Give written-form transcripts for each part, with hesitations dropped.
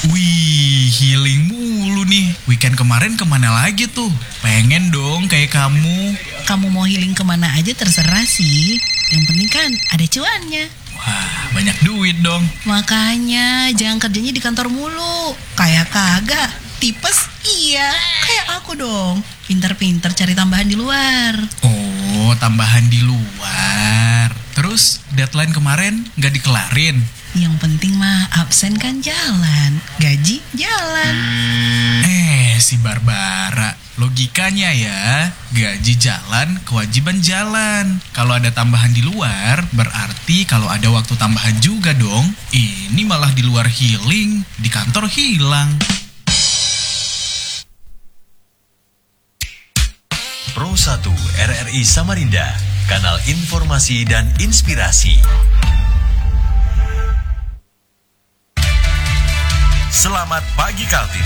Wih, healing mulu nih. Weekend kemarin kemana lagi tuh? Pengen dong kayak kamu. Kamu mau healing kemana aja terserah sih. Yang penting kan ada cuannya. Wah, banyak duit dong. Makanya jangan kerjanya di kantor mulu. Kayak kagak. Tipes iya. Kayak aku dong. Pinter-pinter cari tambahan di luar. Oh, tambahan di luar. Terus deadline kemarin nggak dikelarin? Yang penting mah absen kan jalan. Gaji jalan. Si Barbara, logikanya ya, gaji jalan, kewajiban jalan. Kalau ada tambahan di luar, berarti kalau ada waktu tambahan juga dong. Ini malah di luar healing, di kantor hilang. Pro 1 RRI Samarinda, kanal informasi dan inspirasi. Selamat pagi Kaltim.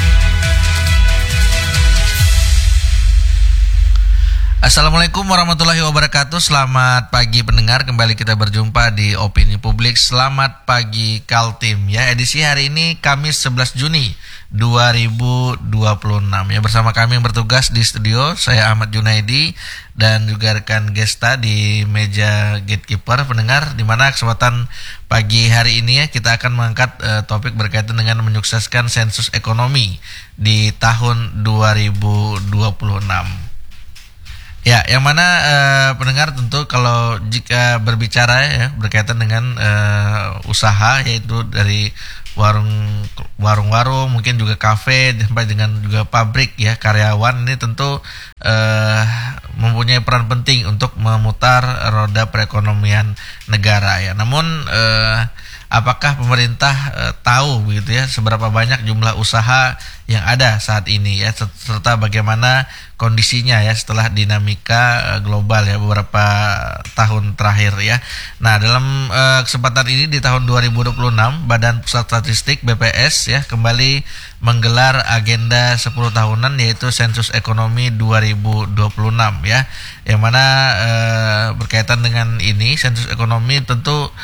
Assalamualaikum warahmatullahi wabarakatuh. Selamat pagi pendengar, kembali kita berjumpa di Opini Publik. Selamat pagi Kaltim ya. Edisi hari ini Kamis 11 Juni 2026 ya. Bersama kami yang bertugas di studio, saya Ahmad Junaidi dan juga rekan Gesta di meja gatekeeper pendengar, di mana kesempatan pagi hari ini ya kita akan mengangkat topik berkaitan dengan menyukseskan sensus ekonomi di tahun 2026. Ya, yang mana pendengar tentu kalau jika berbicara ya berkaitan dengan usaha, yaitu dari warung-warung, mungkin juga kafe, sampai dengan juga pabrik ya, karyawan ini tentu mempunyai peran penting untuk memutar roda perekonomian negara ya. Namun apakah pemerintah tahu begitu ya seberapa banyak jumlah usaha yang ada saat ini ya, serta bagaimana kondisinya ya setelah dinamika global ya beberapa tahun terakhir ya. Nah, dalam kesempatan ini di tahun 2026 Badan Pusat Statistik BPS ya kembali menggelar agenda 10 tahunan, yaitu Sensus Ekonomi 2026 ya. Yang mana berkaitan dengan ini sensus ekonomi tentu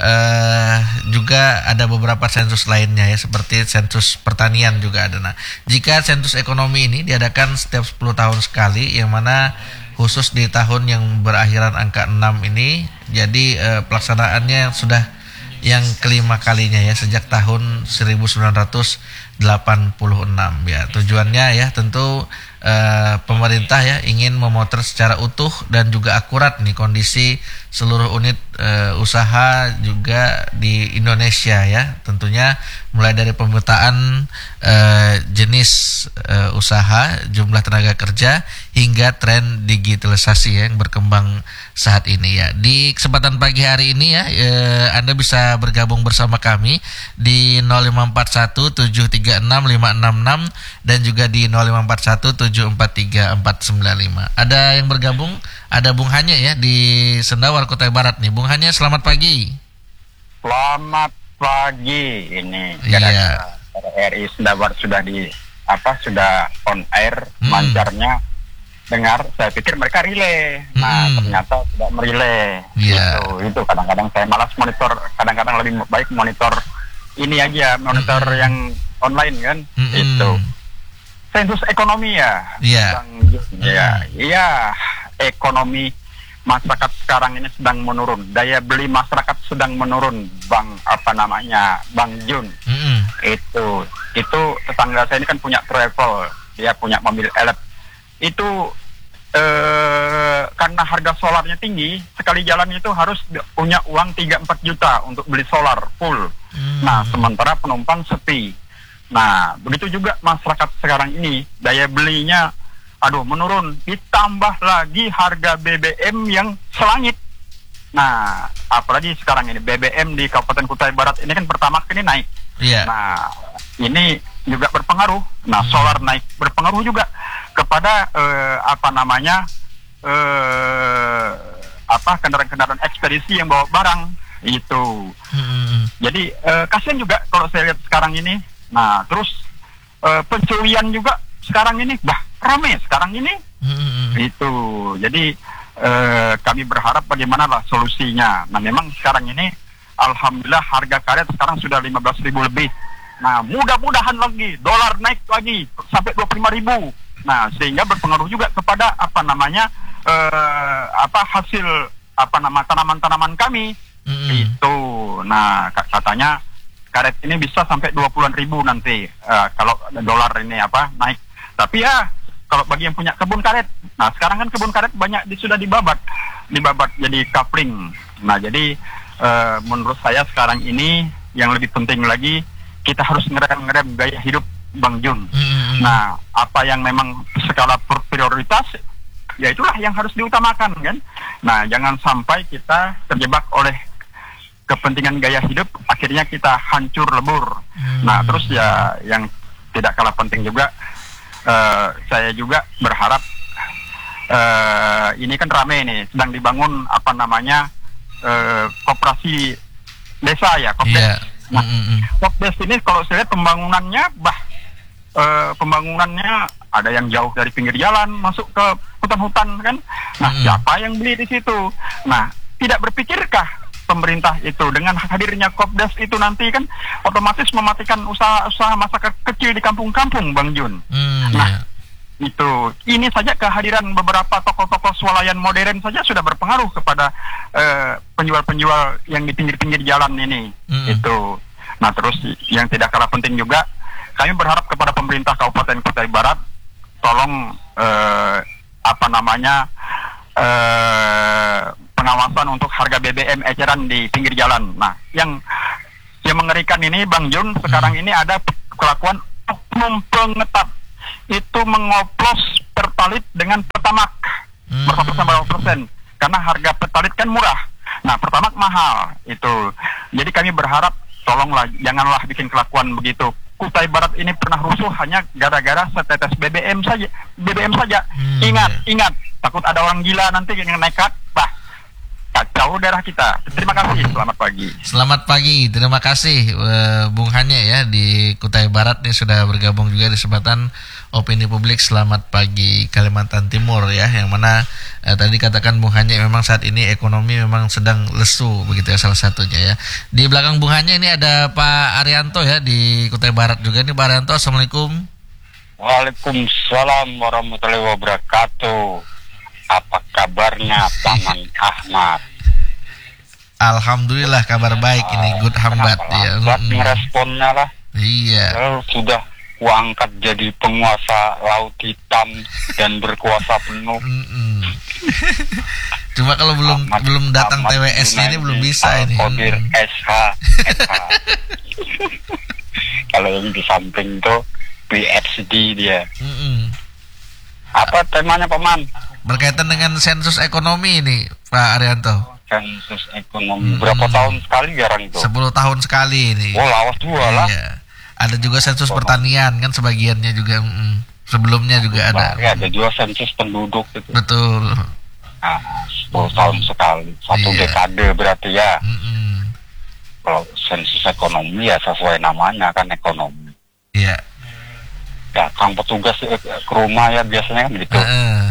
juga ada beberapa sensus lainnya ya, seperti sensus pertanian juga ada. Nah, jika sensus ekonomi ini diadakan setiap 10 tahun sekali, yang mana khusus di tahun yang berakhiran angka 6 ini, jadi pelaksanaannya sudah yang kelima kalinya ya sejak tahun 1986 ya. Tujuannya ya tentu pemerintah ya ingin memotret secara utuh dan juga akurat nih kondisi seluruh unit usaha juga di Indonesia ya, tentunya mulai dari pemetaan jenis usaha, jumlah tenaga kerja, hingga tren digitalisasi yang berkembang saat ini ya. Di kesempatan pagi hari ini ya, Anda bisa bergabung bersama kami di 0541 736 566 dan juga di 0541 743 495. Ada yang bergabung, ada Bung Hanya ya di Sendawar Kota Barat nih. Bung Hanya, selamat pagi. Selamat pagi. Ini Iya. RRI Sendawar sudah sudah on air lancarnya. Dengar, saya pikir mereka relay. Nah, ternyata tidak merelay. Yeah. Itu kadang-kadang saya malas monitor, kadang-kadang lebih baik monitor ini aja, monitor yang online kan. Itu. Sensus ekonomi ya. Iya. Iya, ekonomi masyarakat sekarang ini sedang menurun. Daya beli masyarakat sedang menurun, Bang Jun. Itu tetangga saya ini kan punya travel, dia punya mobil elep. Itu karena harga solarnya tinggi, sekali jalan itu harus punya uang 3-4 juta untuk beli solar full. Nah, sementara penumpang sepi. Nah, begitu juga masyarakat sekarang ini, daya belinya menurun, ditambah lagi harga BBM yang selangit. Nah, apalagi sekarang ini BBM di Kabupaten Kutai Barat ini kan pertama ini naik. Yeah. Nah, ini juga berpengaruh. Nah, solar naik berpengaruh juga kepada kendaraan-kendaraan ekspedisi yang bawa barang itu. Jadi kasihan juga kalau saya lihat sekarang ini. Nah, terus pencurian juga sekarang ini ramai sekarang ini. Itu. Jadi kami berharap bagaimana lah solusinya. Nah, memang sekarang ini alhamdulillah harga karet sekarang sudah 15.000 lebih Nah, mudah-mudahan lagi dolar naik lagi sampai 25.000. Nah, sehingga berpengaruh juga kepada hasil tanaman-tanaman kami. Itu. Nah, katanya karet ini bisa sampai 20-an ribu nanti kalau dolar ini naik. Tapi ya kalau bagi yang punya kebun karet, nah sekarang kan kebun karet banyak sudah dibabat jadi kapling. Nah, jadi menurut saya sekarang ini yang lebih penting lagi, kita harus ngerem gaya hidup Bang Jun. Nah, apa yang memang skala prioritas, ya itulah yang harus diutamakan kan. Nah, jangan sampai kita terjebak oleh kepentingan gaya hidup, akhirnya kita hancur lebur. Nah, terus ya yang tidak kalah penting juga, saya juga berharap ini kan rame nih, sedang dibangun koperasi desa ya, Kopdes. Yeah. Nah, Kopdes ini kalau saya lihat pembangunannya ada yang jauh dari pinggir jalan masuk ke hutan-hutan kan. Nah, siapa yang beli di situ? Nah, tidak berpikirkah pemerintah itu dengan hadirnya Kopdes itu nanti kan otomatis mematikan usaha-usaha masa kecil di kampung-kampung, Bang Jun. Nah, ini saja kehadiran beberapa toko-toko swalayan modern saja sudah berpengaruh kepada penjual-penjual yang di pinggir-pinggir jalan ini. Itu. Nah, terus yang tidak kalah penting juga, kami berharap kepada pemerintah Kabupaten Kutai Barat, tolong pengawasan untuk harga BBM eceran di pinggir jalan. Nah, yang mengerikan ini, Bang Jun, sekarang ini ada kelakuan oknum pengetap itu mengoplos pertalit dengan Pertamax bersama 100% karena harga pertalit kan murah. Nah, Pertamax mahal itu. Jadi kami berharap tolonglah janganlah bikin kelakuan begitu. Kutai Barat ini pernah rusuh hanya gara-gara setetes BBM saja. Ingat, takut ada orang gila nanti yang nekat. Kacau daerah kita. Terima kasih. Selamat pagi. Selamat pagi. Terima kasih Bung Hanye ya di Kutai Barat nih sudah bergabung juga di kesempatan Opini Publik Selamat Pagi Kalimantan Timur ya, yang mana tadi katakan Bung Hanye memang saat ini ekonomi memang sedang lesu begitu ya, salah satunya ya. Di belakang Bung Hanye ini ada Pak Arianto ya di Kutai Barat juga nih. Pak Arianto, Assalamualaikum. Waalaikumsalam warahmatullahi wabarakatuh. Apa kabarnya Paman Ahmad? Alhamdulillah kabar baik ini, good hambat ya. Buat meresponnya lah. Iya. Sudah kuangkat jadi penguasa laut hitam dan berkuasa penuh. Cuma kalau belum datang TWS-nya ini belum bisa ini. Kodir SH. Kalau yang di samping tuh PhD dia. Apa temanya, Paman? Berkaitan dengan sensus ekonomi ini, Pak Arianto. Sensus ekonomi berapa tahun sekali jarang itu? 10 tahun sekali ini. Oh, lawas dua lah. Iya. Ada juga sensus pertanian kan sebagiannya juga. Sebelumnya juga ada. Ya, ada juga sensus penduduk itu. Betul. Nah, 10 tahun sekali. Satu dekade berarti ya. Kalau sensus ekonomi ya sesuai namanya kan ekonomi. Iya. Datang petugas ke rumah ya biasanya kan gitu.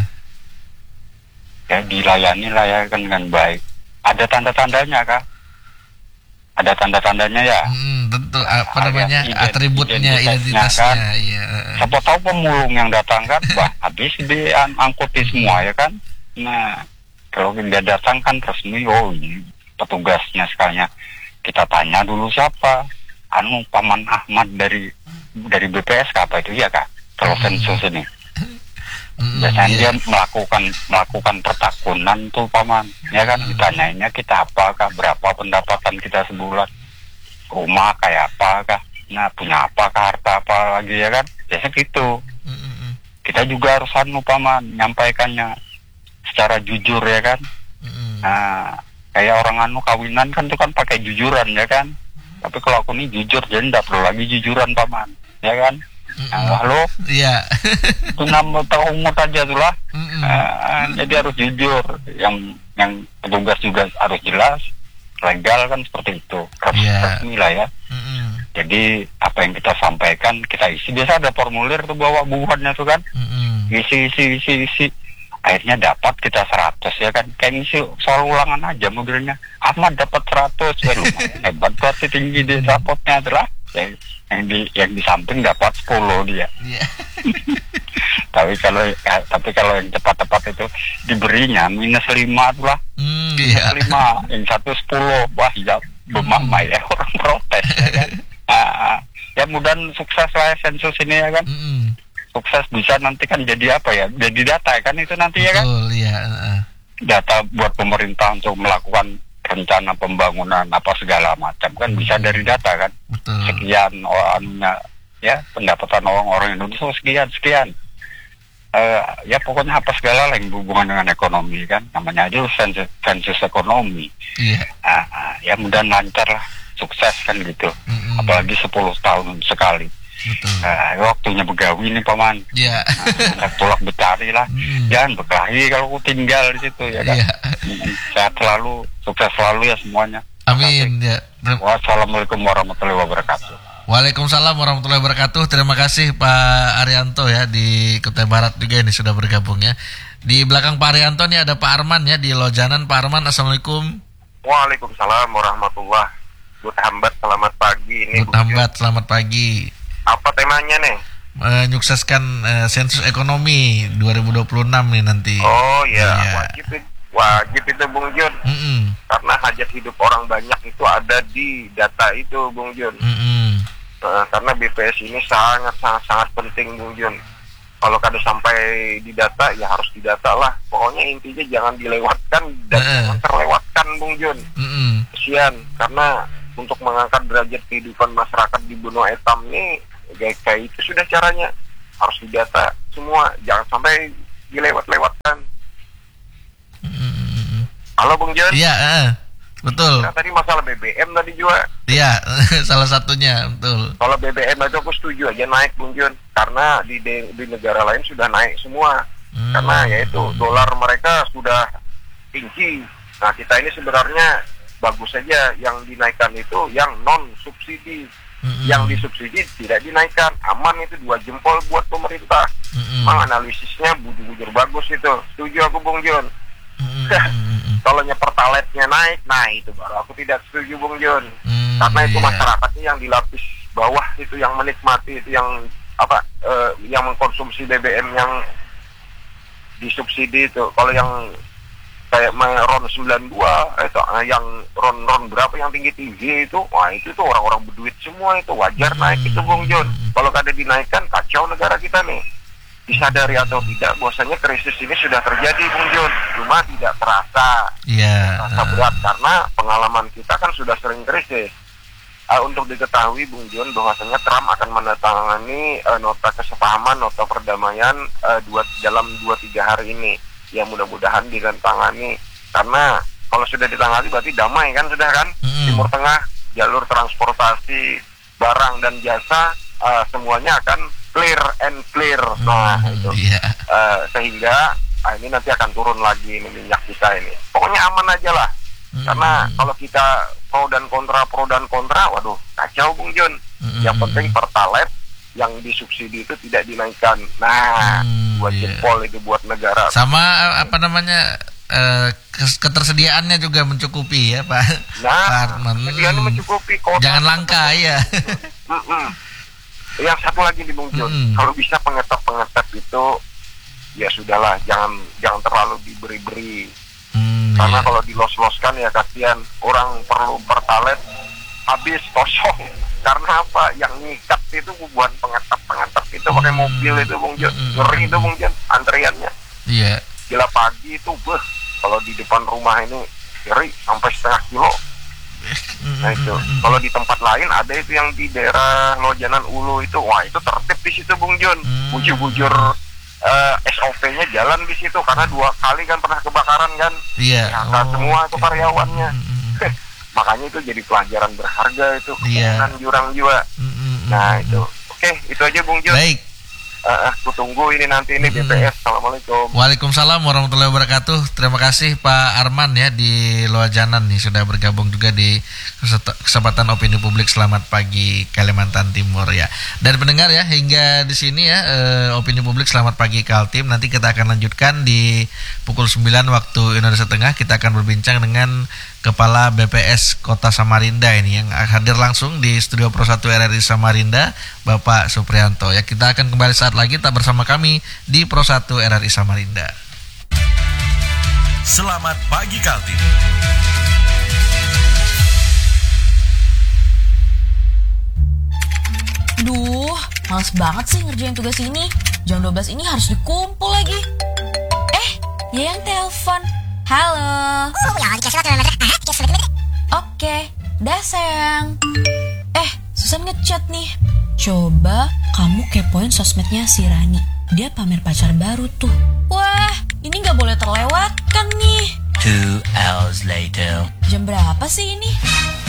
Ya dilayani lah ya kan dengan baik. Ada tanda-tandanya kah? Ada tanda-tandanya ya. Tentu apa namanya atributnya, identitasnya. Kan? Iya. Siapa tahu pemulung yang datang kan, habis diangkuti semua ya kan. Nah, kalau dia datang kan resmi, ini petugasnya sekalinya. Kita tanya dulu siapa. Paman Ahmad dari BPS apa itu ya kak? Kalau sensus ini. Biasanya dia melakukan pertakunan tuh Paman, ya kan, ditanyainnya kita apakah, berapa pendapatan kita sebulan, rumah kayak apakah, nah punya apakah, harta apa lagi ya kan, biasanya gitu. Kita juga harus Paman, nyampaikannya secara jujur ya kan. Nah kayak orang kawinan kan tuh kan pakai jujuran ya kan, tapi kalau aku nih jujur jadi nggak perlu lagi jujuran Paman, ya kan. Nah, lo, iya. Itu nama umur aja tuh lah. Jadi harus jujur. Yang petugas juga harus jelas, legal kan seperti itu. Resmi lah ya. Jadi apa yang kita sampaikan kita isi. Biasa ada formulir tuh bawa bukuannya tuh kan. Isi. Akhirnya dapat kita 100 ya kan. Kayak ngisi soal ulangan aja modelnya. Ahmad dapat 100 ya lumayan hebat berarti tinggi di rapotnya adalah. yang di samping dapat 10 dia. Iya. Tapi kalau yang tepat itu diberinya -5 tuh lah. Iya. -5, yang satu 10. Wah, ya bermama ya orang protes ya kan. Ya mudah-mudahan sukses lah sensus ini ya kan. Sukses bisa nanti kan jadi apa ya? Jadi data kan itu nanti ya kan. Betul, iya. Data buat pemerintah untuk melakukan rencana pembangunan apa segala macam kan bisa dari data kan. Betul. Sekian orangnya ya pendapatan orang-orang Indonesia sekian. Ya pokoknya apa segala lah yang berhubungan dengan ekonomi kan, namanya aja sensus ekonomi. Iya. Ya mudah lancar lah, sukses kan gitu. Apalagi 10 tahun sekali. Betul. Waktunya begawi nih paman. Iya. Tolak becari lah, jangan berkelahi kalau aku tinggal di situ ya kan. Iya. Sehat selalu, sukses selalu ya semuanya. Amin ya. Wassalamualaikum warahmatullahi wabarakatuh. Waalaikumsalam warahmatullahi wabarakatuh. Terima kasih Pak Arianto ya di Kutai Barat juga ini sudah bergabung ya. Di belakang Pak Arianto nih ada Pak Arman ya di Lojanan. Pak Arman, assalamualaikum. Waalaikumsalam warahmatullahi. Gut Hambat, selamat pagi. Gut Hambat, selamat pagi. Apa temanya nih? Menyukseskan sensus ekonomi 2026 nih nanti. Oh ya, wajib itu Bung Jun. Karena hajat hidup orang banyak itu ada di data itu Bung Jun. Karena BPS ini sangat penting Bung Jun. Kalau kada sampai di data ya harus didata lah. Pokoknya intinya jangan dilewatkan dan jangan terlewatkan Bung Jun. Kesian karena untuk mengangkat derajat kehidupan masyarakat di benua etam ini kayak itu sudah caranya, harus didata semua, jangan sampai dilewat-lewatkan. Halo Bung Jun. Iya, betul. Nah, tadi masalah BBM tadi juga. Iya, salah satunya betul. Kalau BBM itu aku setuju aja naik Bung Jun, karena di negara lain sudah naik semua. Karena yaitu dolar mereka sudah tinggi. Nah kita ini sebenarnya bagus saja yang dinaikkan itu yang non subsidi. Yang disubsidi tidak dinaikkan, aman itu 2 jempol buat pemerintah. Memang analisisnya bujur-bujur bagus itu, setuju aku Bung Jun. Kalau pertaletnya naik, nah itu baru aku tidak setuju Bung Jun. Karena itu masyarakatnya yang di lapis bawah itu yang menikmati itu yang yang mengkonsumsi BBM yang disubsidi itu. Kalau yang kayak RON 92 yang RON berapa yang tinggi itu, wah itu tuh orang-orang berduit semua itu wajar naik itu Bung Jun. Kalau kada dinaikkan kacau negara kita nih. Disadari atau tidak bahwasanya krisis ini sudah terjadi Bung Jun, cuma tidak terasa. Terasa berat karena pengalaman kita kan sudah sering krisis. Untuk diketahui Bung Jun bahwasanya Trump akan menandatangani nota kesepahaman, nota perdamaian dalam 2-3 hari ini. Ya mudah-mudahan ditangani, karena kalau sudah ditangani berarti damai kan sudah kan. Timur Tengah, jalur transportasi barang dan jasa semuanya akan clear. Nah itu sehingga ini nanti akan turun lagi ini minyak kita ini. Pokoknya aman aja lah. Karena kalau kita pro dan kontra, waduh kacau Bung Jun. Yang penting pertalite yang disubsidi itu tidak dinaikkan. Nah, 2 jempol itu buat negara. Sama ketersediaannya juga mencukupi ya Pak. Nah, ketersediaannya mencukupi. Jangan langka ya. Yang satu lagi di Bung Jun, kalau bisa pengetap itu ya sudahlah, jangan terlalu diberi-beri. Karena kalau dilos-loskan ya kasihan, orang perlu pertalite habis kosong. Karena apa? Yang ngikat itu buat pengetap itu pakai mobil itu Bung Jun. Ngeri itu Bung Jun antriannya. Iya. Gila pagi itu kalau di depan rumah ini ngeri sampai setengah kilo. Nah itu. Kalau di tempat lain ada itu yang di daerah Lojanan Ulu itu, wah itu tertib di situ Bung Jun. Bujur-bujur SOP-nya jalan di situ karena 2 kali kan pernah kebakaran kan. Iya. Angkat semua itu karyawannya. Makanya itu jadi pelajaran berharga itu kemudian jurang jiwa. Nah itu. Oke, itu aja Bung Jun. Baik. Kutunggu ini nanti ini BPS. Assalamualaikum. Waalaikumsalam warahmatullahi wabarakatuh. Terima kasih Pak Arman ya di Lojanan nih sudah bergabung juga di kesempatan opini publik. Selamat pagi Kalimantan Timur ya. Dan pendengar ya hingga di sini ya opini publik selamat pagi Kaltim. Nanti kita akan lanjutkan di pukul 9 waktu Indonesia Tengah. Kita akan berbincang dengan Kepala BPS Kota Samarinda ini yang hadir langsung di Studio Pro 1 RRI Samarinda, Bapak Suprianto. Ya, kita akan kembali saat lagi tetap bersama kami di Pro 1 RRI Samarinda. Selamat pagi Kaltim. Duh, males banget sih ngerjain tugas ini. Jam 12 ini harus dikumpul lagi. Yang telepon. Halo. Oke, dah sayang. Susan ngechat nih. Coba kamu kepoin sosmednya si Rani. Dia pamer pacar baru tuh. Wah, ini gak boleh terlewatkan nih. 2 hours later. Jam berapa sih ini?